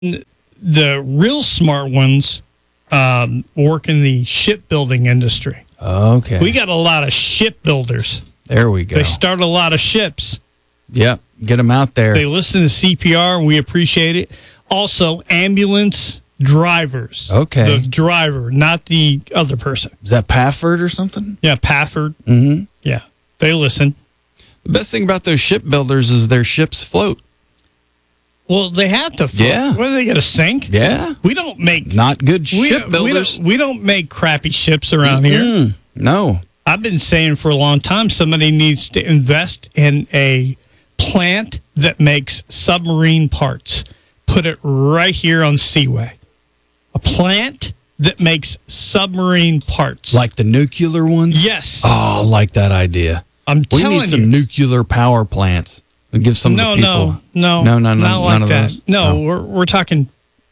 The real smart ones work in the shipbuilding industry. Okay. We got a lot of shipbuilders. There we go. They start a lot of ships. Yep. Get them out there. They listen to CPR, and we appreciate it. Also, ambulance drivers. Okay. The driver, not the other person. Is that Pafford or something? Yeah, Pafford. Mm-hmm. Yeah, they listen. The best thing about those shipbuilders is their ships float. Well, they have to float. Yeah. What, are they going to sink? Yeah. We don't make... Not good shipbuilders. We don't make crappy ships around here. No. I've been saying for a long time somebody needs to invest in a plant that makes submarine parts. Put it right here on Seaway. A plant that makes submarine parts. Like the nuclear ones? Yes. Oh, I like that idea. I'm We telling need some you. nuclear power plants. And give some of the people. No, not not like none of that. those. No, Oh. we're talking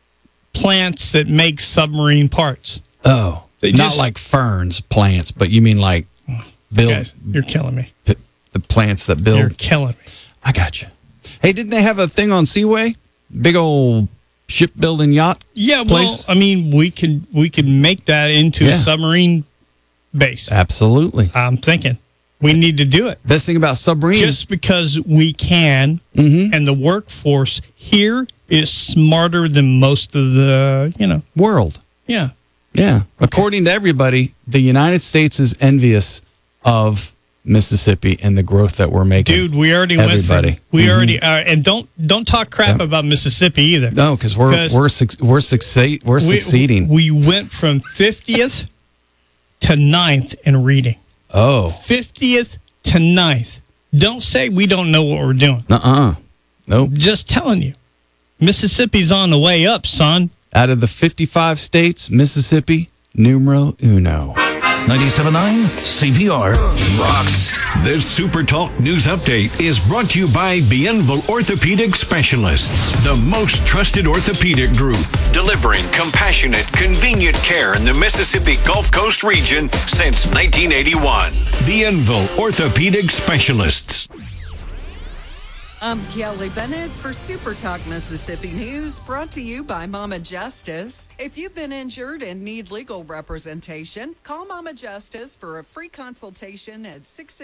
plants that make submarine parts. Oh, They not just- like ferns plants, but you mean like build Guys, you're killing me. the plants that build. You're killing me. I got you. Hey, didn't they have a thing on Seaway? Big old shipbuilding yacht. Yeah, place? well, I mean, we can make that into Yeah. a submarine base. Absolutely. I'm thinking we need to do it. Best thing about submarines. Just because we can, and the workforce here is smarter than most of the, world. yeah. Yeah. According to everybody, the United States is envious of Mississippi and the growth that we're making. Dude, we already Everybody. went from, we already and don't talk crap about Mississippi either. No, because we're succeeding. We went from 50th to 9th in reading. Oh. 50th to 9th. Don't say we don't know what we're doing. Nope. Just telling you. Mississippi's on the way up, son. Out of the 55 states, Mississippi, numero uno. 97.9 CPR rocks. This Super Talk News Update is brought to you by Bienville Orthopedic Specialists, the most trusted orthopedic group, delivering compassionate, convenient care in the Mississippi Gulf Coast region since 1981. Bienville Orthopedic Specialists. I'm Kelly Bennett for Super Talk Mississippi News, brought to you by Mama Justice. If you've been injured and need legal representation, call Mama Justice for a free consultation at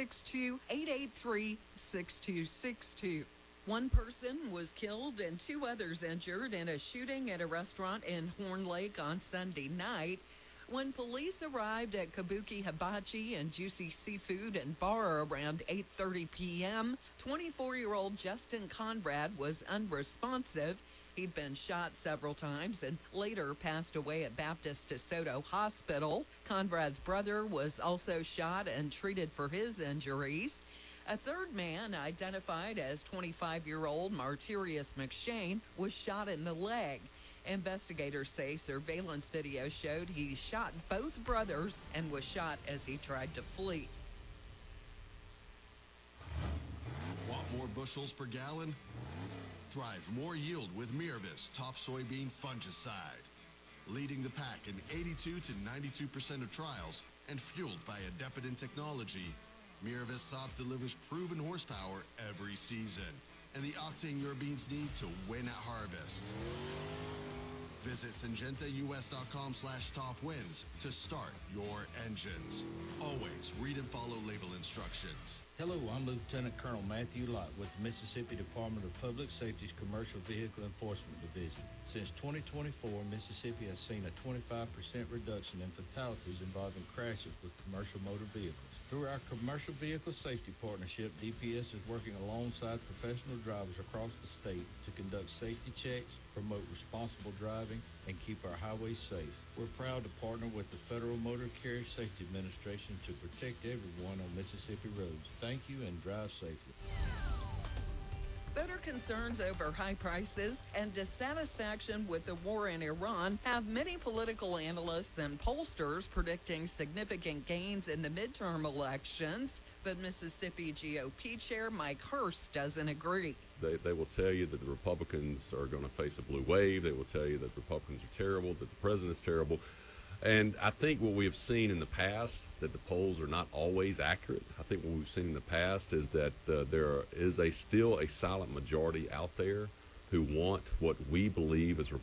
662-883-6262. One person was killed and two others injured in a shooting at a restaurant in Horn Lake on Sunday night. When police arrived at Kabuki Hibachi and Juicy Seafood and Bar around 8:30 p.m., 24-year-old Justin Conrad was unresponsive. He'd been shot several times and later passed away at Baptist DeSoto Hospital. Conrad's brother was also shot and treated for his injuries. A third man, identified as 25-year-old Martirius McShane, was shot in the leg. Investigators say surveillance video showed he shot both brothers and was shot as he tried to flee. Want more bushels per gallon? Drive more yield with Miravis top soybean fungicide. Leading the pack in 82 to 92% of trials and fueled by Adepidin technology, Miravis Top delivers proven horsepower every season and the octane your beans need to win at harvest. Visit SyngentaUS.com/topwins to start your engines. Always read and follow label instructions. Hello, I'm Lieutenant Colonel Matthew Lott with the Mississippi Department of Public Safety's Commercial Vehicle Enforcement Division. Since 2024, Mississippi has seen a 25% reduction in fatalities involving crashes with commercial motor vehicles. Through our Commercial Vehicle Safety Partnership, DPS is working alongside professional drivers across the state to conduct safety checks, promote responsible driving, and keep our highways safe. We're proud to partner with the Federal Motor Carrier Safety Administration to protect everyone on Mississippi roads. Thank you and drive safely. Voter concerns over high prices and dissatisfaction with the war in Iran have many political analysts and pollsters predicting significant gains in the midterm elections. But Mississippi GOP Chair Mike Hurst doesn't agree. They will tell you that the Republicans are going to face a blue wave. They will tell you that the Republicans are terrible, that the president's terrible. And I think what we have seen in the past, that the polls are not always accurate. I think what we've seen in the past is that there is still a silent majority out there who want what we believe as